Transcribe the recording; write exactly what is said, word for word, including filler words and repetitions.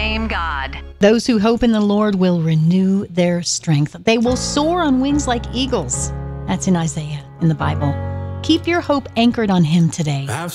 same God. Those who hope in the Lord will renew their strength. They will soar on wings like eagles. That's in Isaiah in the Bible. Keep your hope anchored on Him today.